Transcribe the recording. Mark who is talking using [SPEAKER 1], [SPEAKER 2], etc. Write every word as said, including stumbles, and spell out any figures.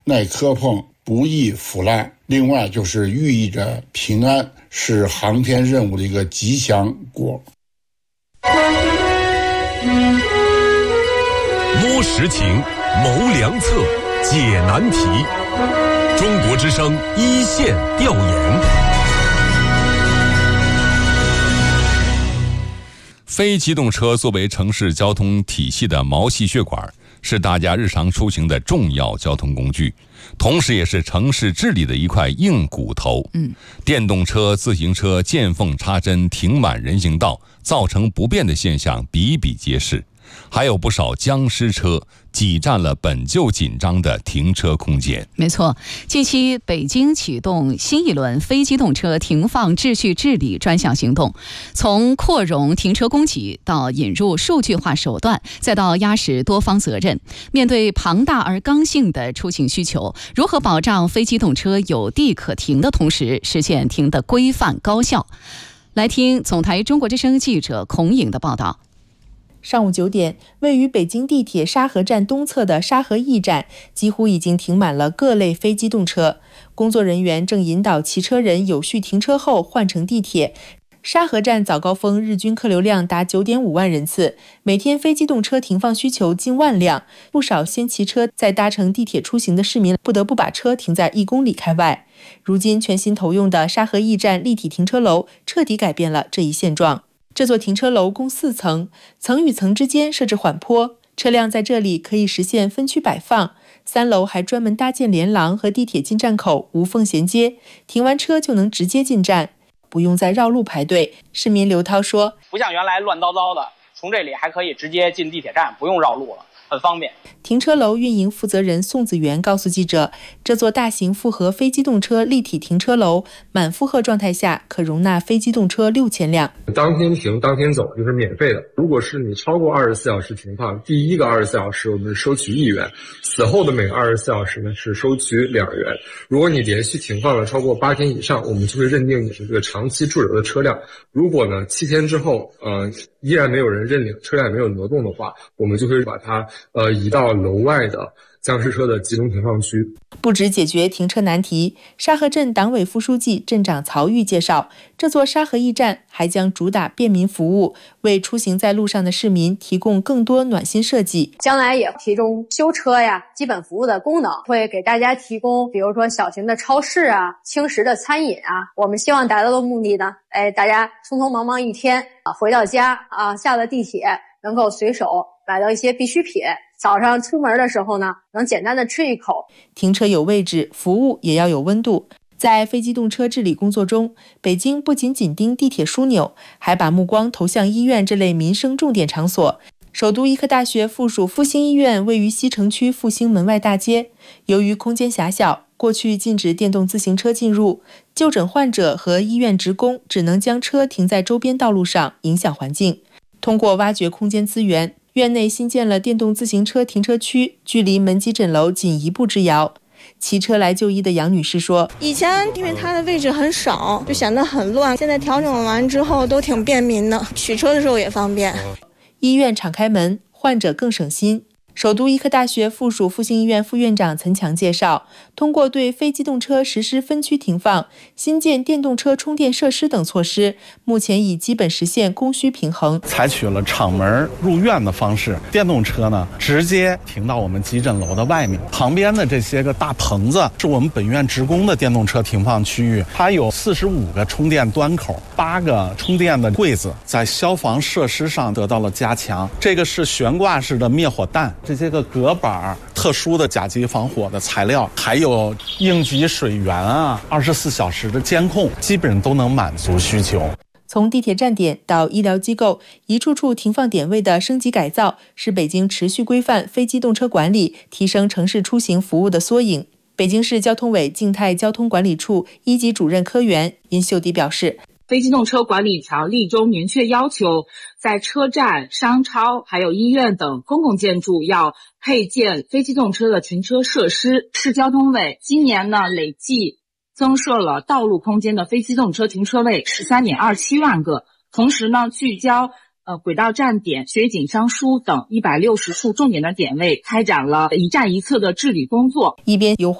[SPEAKER 1] 耐磕碰，不易腐烂。另外就是寓意着平安，是航天任务的一个吉祥果。
[SPEAKER 2] 摸实情，谋良策，解难题。中国之声一线调研。非机动车作为城市交通体系的毛细血管，是大家日常出行的重要交通工具，同时也是城市治理的一块硬骨头。
[SPEAKER 3] 嗯，
[SPEAKER 2] 电动车、自行车见缝插针停满人行道，造成不便的现象比比皆是，还有不少僵尸车挤占了本就紧张的停车空间。
[SPEAKER 3] 没错，近期北京启动新一轮非机动车停放秩序治理专项行动，从扩容停车供给到引入数据化手段，再到压实多方责任。面对庞大而刚性的出行需求，如何保障非机动车有地可停的同时，实现停得规范高效？来听总台中国之声记者孔颖的报道。
[SPEAKER 4] 上午九点，位于北京地铁沙河站东侧的沙河驿站几乎已经停满了各类非机动车，工作人员正引导骑车人有序停车后换乘地铁。沙河站早高峰日均客流量达 九点五万人次，每天非机动车停放需求近万辆，不少先骑车再搭乘地铁出行的市民不得不把车停在一公里开外。如今全新投用的沙河驿站立体停车楼彻底改变了这一现状。这座停车楼共四层，层与层之间设置缓坡，车辆在这里可以实现分区摆放。三楼还专门搭建连廊和地铁进站口无缝衔接，停完车就能直接进站，不用再绕路排队。市民刘涛说，
[SPEAKER 5] 不像原来乱糟糟的，从这里还可以直接进地铁站，不用绕路了，很方便。
[SPEAKER 4] 停车楼运营负责人宋子元告诉记者，这座大型复合非机动车立体停车楼满负荷状态下可容纳非机动车六千辆，
[SPEAKER 6] 当天停当天走，就是免费的。如果是你超过二十四小时停放，第一个二十四小时我们收取一元，此后的每个二十四小时呢是收取两元。如果你连续停放了超过八天以上，我们就会认定你是这个长期驻留的车辆。如果呢七天之后呃依然没有人认领，车辆也没有挪动的话，我们就会把它呃移到楼外的僵尸车的集中停放区。
[SPEAKER 4] 不止解决停车难题，沙河镇党委副书记、镇长曹玉介绍，这座沙河驿站还将主打便民服务，为出行在路上的市民提供更多暖心设计。
[SPEAKER 7] 将来也提供修车呀、基本服务的功能，会给大家提供比如说小型的超市啊、轻食的餐饮啊。我们希望达到的目的呢，哎，大家匆匆忙忙一天啊，回到家啊，下了地铁能够随手买到一些必需品，早上出门的时候呢，能简单的吃一口。
[SPEAKER 4] 停车有位置，服务也要有温度。在非机动车治理工作中，北京不仅紧盯地铁枢纽，还把目光投向医院这类民生重点场所。首都医科大学附属复兴医院位于西城区复兴门外大街，由于空间狭小，过去禁止电动自行车进入，就诊患者和医院职工只能将车停在周边道路上，影响环境。通过挖掘空间资源，院内新建了电动自行车停车区，距离门急诊楼仅一步之遥。骑车来就医的杨女士说，
[SPEAKER 8] 以前因为它的位置很少，就显得很乱，现在调整完之后都挺便民的，取车的时候也方便。
[SPEAKER 4] 医院敞开门，患者更省心。首都医科大学附属复兴医院副院长岑强介绍，通过对非机动车实施分区停放、新建电动车充电设施等措施，目前已基本实现供需平衡。
[SPEAKER 9] 采取了敞门入院的方式，电动车呢直接停到我们急诊楼的外面，旁边的这些个大棚子是我们本院职工的电动车停放区域，它有四十五个充电端口，八个充电的柜子，在消防设施上得到了加强。这个是悬挂式的灭火弹，这些个隔板、特殊的甲级防火的材料，还有应急水源啊，二十四小时的监控，基本上都能满足需求。
[SPEAKER 4] 从地铁站点到医疗机构，一处处停放点位的升级改造，是北京持续规范非机动车管理、提升城市出行服务的缩影。北京市交通委静态交通管理处一级主任科员殷秀迪表示，
[SPEAKER 10] 非机动车管理条例中明确要求，在车站、商超还有医院等公共建筑要配建非机动车的停车设施。市交通委今年呢累计增设了道路空间的非机动车停车位十三点二七万个，同时呢聚焦呃轨道站点、雪景商书等一百六十处重点的点位，开展了一站一侧的治理工作。
[SPEAKER 4] 一边优化